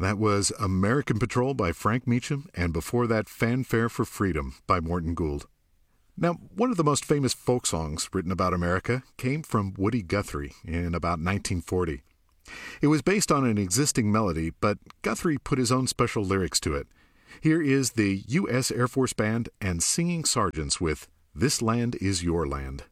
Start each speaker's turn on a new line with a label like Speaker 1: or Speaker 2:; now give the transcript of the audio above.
Speaker 1: That was American Patrol by Frank Meacham, and before that, Fanfare for Freedom by Morton Gould. Now, one of the most famous folk songs written about America came from Woody Guthrie in about 1940. It was based on an existing melody, but Guthrie put his own special lyrics to it. Here is the U.S. Air Force Band and Singing Sergeants with "This Land Is Your Land."